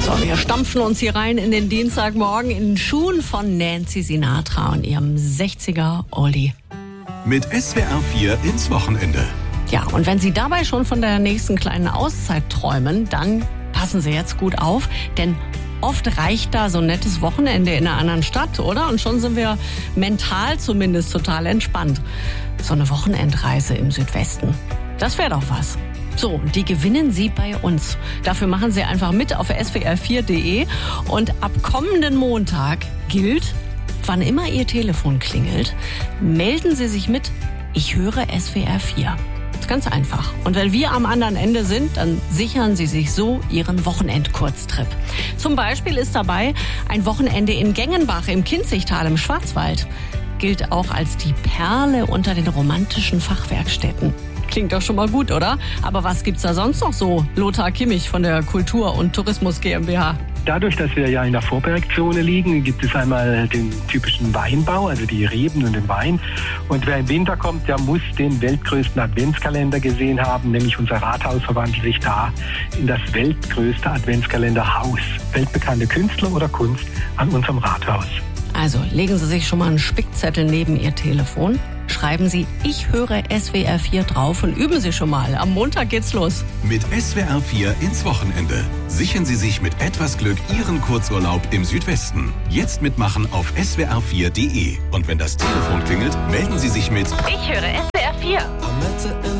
So, wir stampfen uns hier rein in den Dienstagmorgen in den Schuhen von Nancy Sinatra und ihrem 60er Oldie. Mit SWR 4 ins Wochenende. Ja, und wenn Sie dabei schon von der nächsten kleinen Auszeit träumen, dann passen Sie jetzt gut auf, denn oft reicht da so ein nettes Wochenende in einer anderen Stadt, oder? Und schon sind wir mental zumindest total entspannt. So eine Wochenendreise im Südwesten, das wäre doch was. So, die gewinnen Sie bei uns. Dafür machen Sie einfach mit auf swr4.de und ab kommenden Montag gilt, wann immer Ihr Telefon klingelt, melden Sie sich mit, ich höre SWR 4. Das ist ganz einfach. Und wenn wir am anderen Ende sind, dann sichern Sie sich so Ihren Wochenendkurztrip. Zum Beispiel ist dabei ein Wochenende in Gengenbach im Kinzigtal im Schwarzwald. Gilt auch als die Perle unter den romantischen Fachwerkstätten. Klingt doch schon mal gut, oder? Aber was gibt's da sonst noch so? Lothar Kimmich von der Kultur- und Tourismus GmbH. Dadurch, dass wir ja in der Vorbergzone liegen, gibt es einmal den typischen Weinbau, also die Reben und den Wein. Und wer im Winter kommt, der muss den weltgrößten Adventskalender gesehen haben, nämlich unser Rathaus verwandelt sich da in das weltgrößte Adventskalenderhaus. Weltbekannte Künstler oder Kunst an unserem Rathaus. Also legen Sie sich schon mal einen Spickzettel neben Ihr Telefon. Schreiben Sie, ich höre SWR 4 drauf und üben Sie schon mal. Am Montag geht's los. Mit SWR 4 ins Wochenende. Sichern Sie sich mit etwas Glück Ihren Kurzurlaub im Südwesten. Jetzt mitmachen auf swr4.de. Und wenn das Telefon klingelt, melden Sie sich mit Ich höre SWR 4.